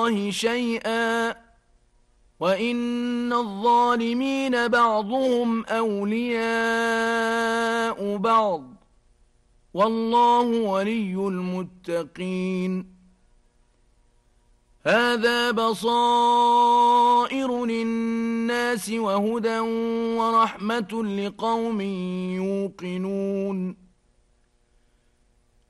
الله شيئا وإن الظالمين بعضهم أولياء بعض والله ولي المتقين هذا بصائر للناس وهدى ورحمة لقوم يوقنون